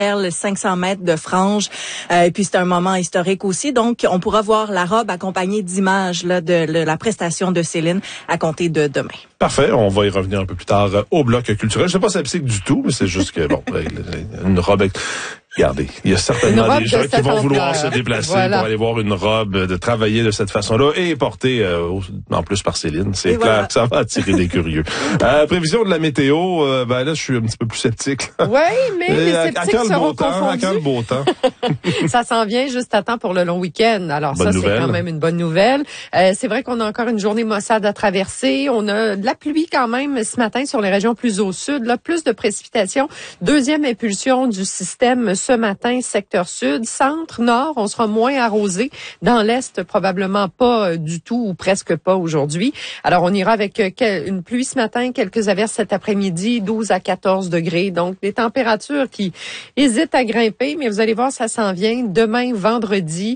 500 mètres de frange. Et puis, c'est un moment historique aussi. Donc, on pourra voir la robe accompagnée d'images là, de la prestation de Céline à compter de demain. Parfait. On va y revenir un peu plus tard au bloc culturel. Je sais pas si c'est psychique du tout, mais c'est juste que, bon, une robe... Regardez, il y a certainement des gens qui vont vouloir se déplacer pour aller voir une robe, de travailler de cette façon-là et portée en plus par Céline. C'est clair que ça va attirer des curieux. Prévision de la météo, là, je suis un petit peu plus sceptique. Oui, mais les sceptiques seront confondus. À quand le beau temps? Ça s'en vient juste à temps pour le long week-end. Alors ça, c'est quand même une bonne nouvelle. C'est vrai qu'on a encore une journée maussade à traverser. On a de la pluie quand même ce matin sur les régions plus au sud. Là, plus de précipitations. Deuxième impulsion du système ce matin, secteur sud. Centre, nord, on sera moins arrosé. Dans l'est, probablement pas du tout ou presque pas aujourd'hui. Alors, on ira avec une pluie ce matin, quelques averses cet après-midi, 12 à 14 degrés. Donc, des températures qui hésitent à grimper, mais vous allez voir, ça s'en vient. Demain, vendredi,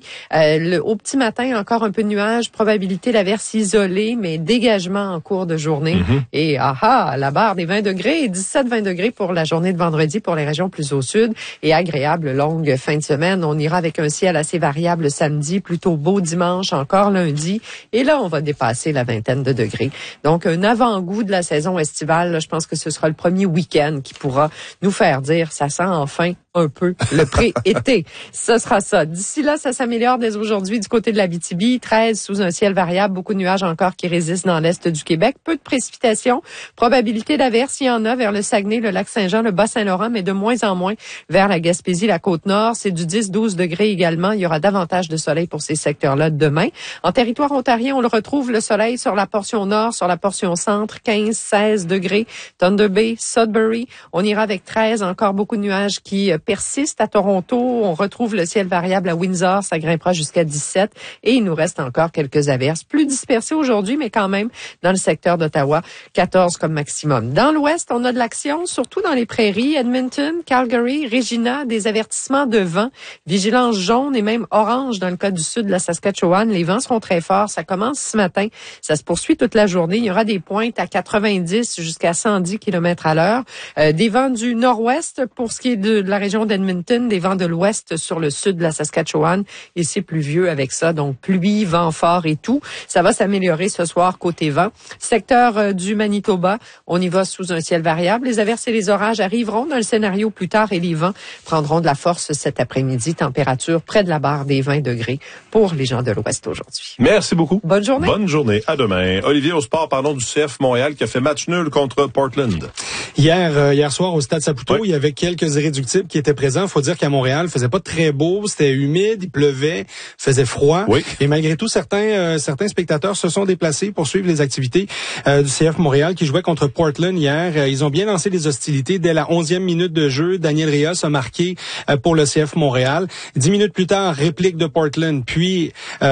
au petit matin, encore un peu de nuages, probabilité d'averses isolées, mais dégagement en cours de journée. Et la barre des 20 degrés, 17-20 degrés pour la journée de vendredi pour les régions plus au sud et agréable longue fin de semaine. On ira avec un ciel assez variable samedi, plutôt beau dimanche, encore lundi. Et là, on va dépasser la vingtaine de degrés. Donc, un avant-goût de la saison estivale. Là, je pense que ce sera le premier week-end qui pourra nous faire dire ça sent enfin un peu le pré-été. Ce sera ça. D'ici là, ça s'améliore dès aujourd'hui du côté de l'Abitibi. 13 sous un ciel variable. Beaucoup de nuages encore qui résistent dans l'est du Québec. Peu de précipitations. Probabilité d'averse, il y en a vers le Saguenay, le Lac-Saint-Jean, le Bas-Saint-Laurent, mais de moins en moins vers la Gaspésie, la Côte-Nord. C'est du 10-12 degrés également. Il y aura davantage de soleil pour ces secteurs-là demain. En territoire ontarien, on le retrouve le soleil sur la portion nord, sur la portion centre, 15-16 degrés. Thunder Bay, Sudbury, on ira avec 13. Encore beaucoup de nuages qui persiste à Toronto. On retrouve le ciel variable à Windsor. Ça grimpera jusqu'à 17. Et il nous reste encore quelques averses. Plus dispersées aujourd'hui, mais quand même dans le secteur d'Ottawa, 14 comme maximum. Dans l'ouest, on a de l'action, surtout dans les prairies. Edmonton, Calgary, Regina, des avertissements de vent. Vigilance jaune et même orange dans le cas du sud de la Saskatchewan. Les vents seront très forts. Ça commence ce matin. Ça se poursuit toute la journée. Il y aura des pointes à 90 jusqu'à 110 km à l'heure. Des vents du nord-ouest pour ce qui est de la région d'Edmonton, des vents de l'ouest sur le sud de la Saskatchewan. Et c'est pluvieux avec ça, donc pluie, vent fort et tout. Ça va s'améliorer ce soir côté vent. Secteur du Manitoba, on y va sous un ciel variable. Les averses et les orages arriveront dans le scénario plus tard et les vents prendront de la force cet après-midi. Température près de la barre des 20 degrés pour les gens de l'ouest aujourd'hui. Merci beaucoup. Bonne journée. Bonne journée. À demain. Olivier, au sport, parlons du CF Montréal qui a fait match nul contre Portland. Hier soir au Stade Saputo, il y avait quelques irréductibles qui étaient présents. Il faut dire qu'à Montréal, il faisait pas très beau, c'était humide, il pleuvait, faisait froid. Oui. Et malgré tout, certains spectateurs se sont déplacés pour suivre les activités du CF Montréal qui jouait contre Portland hier. Ils ont bien lancé les hostilités. Dès la 11e minute de jeu, Daniel Rios a marqué pour le CF Montréal. 10 minutes plus tard, réplique de Portland, puis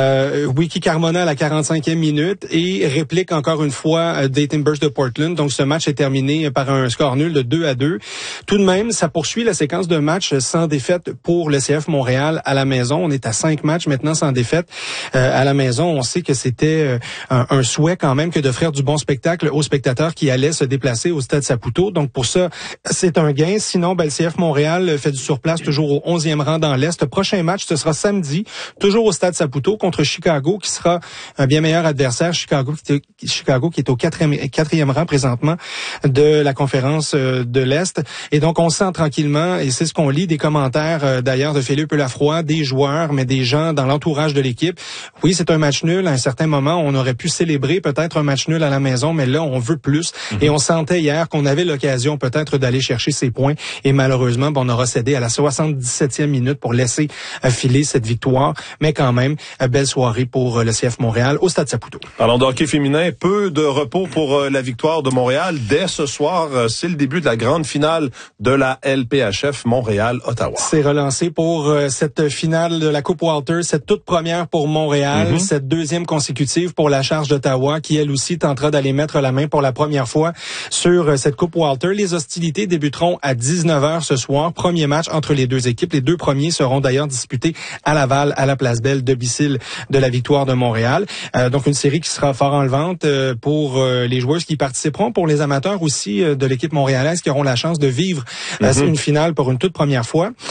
Wiki Carmona à la 45e minute et réplique encore une fois des Timbers de Portland. Donc ce match est terminé par un score nul de 2-2. Tout de même, ça poursuit la séquence de matchs sans défaite pour le CF Montréal à la maison. On est à 5 matchs maintenant sans défaite à la maison. On sait que c'était un souhait quand même que d'offrir du bon spectacle aux spectateurs qui allaient se déplacer au Stade Saputo. Donc pour ça, c'est un gain. Sinon, le CF Montréal fait du surplace toujours au 11e rang dans l'Est. Prochain match, ce sera samedi, toujours au Stade Saputo contre Chicago, qui sera un bien meilleur adversaire. Chicago qui est au 4e rang présentement de la conférence de l'Est. Et donc, on sent tranquillement, et c'est ce qu'on lit des commentaires d'ailleurs de Philippe Lafroy, des joueurs, mais des gens dans l'entourage de l'équipe. Oui, c'est un match nul. À un certain moment, on aurait pu célébrer peut-être un match nul à la maison, mais là, on veut plus. Et on sentait hier qu'on avait l'occasion peut-être d'aller chercher ces points. Et malheureusement, on aura cédé à la 77e minute pour laisser filer cette victoire. Mais quand même, belle soirée pour le CF Montréal au Stade Saputo. Parlons de hockey féminin. Peu de repos pour la victoire de Montréal. Dès ce soir, c'est le début de la grande finale de la LPHF Montréal-Ottawa. C'est relancé pour cette finale de la Coupe Walter, cette toute première pour Montréal, cette deuxième consécutive pour la Charge d'Ottawa qui, elle aussi, tentera d'aller mettre la main pour la première fois sur cette Coupe Walter. Les hostilités débuteront à 19h ce soir. Premier match entre les deux équipes. Les deux premiers seront d'ailleurs disputés à Laval, à la Place Belle, domicile de la victoire de Montréal. Donc une série qui sera fort enlevante pour les joueuses qui participeront, pour les amateurs aussi de l'équipe montréalaise qui auront la chance de vivre une finale pour une toute première fois.